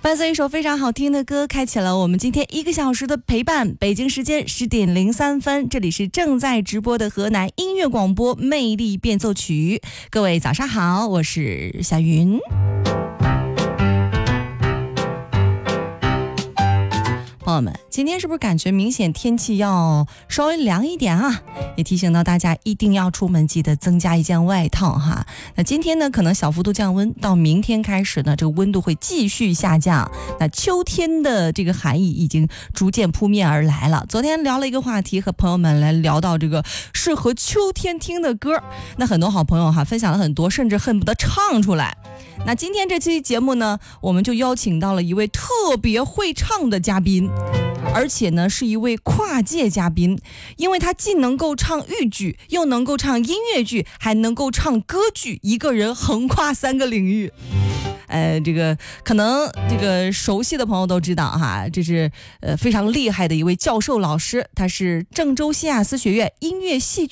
伴随一首非常好听的歌，开启了我们今天1个小时的陪伴。北京时间10点03分，这里是正在直播的河南音乐广播魅力变奏曲。各位早上好，我是小云。朋友们，今天是不是感觉明显天气要稍微凉一点啊？也提醒到大家一定要出门记得增加一件外套哈。那今天呢可能小幅度降温，到明天开始呢这个温度会继续下降。那秋天的这个寒意已经逐渐扑面而来了。昨天聊了一个话题，和朋友们来聊到这个适合秋天听的歌，那很多好朋友哈分享了很多，甚至恨不得唱出来。那今天这期节目呢，我们就邀请到了一位特别会唱的嘉宾，而且呢是一位跨界嘉宾，因为他既能够唱豫剧，又能够唱音乐剧，还能够唱歌剧，一个人横跨3个领域。这个可能这个熟悉的朋友都知道哈，这是非常厉害的一位教授老师，他是郑州西雅斯学院音乐戏剧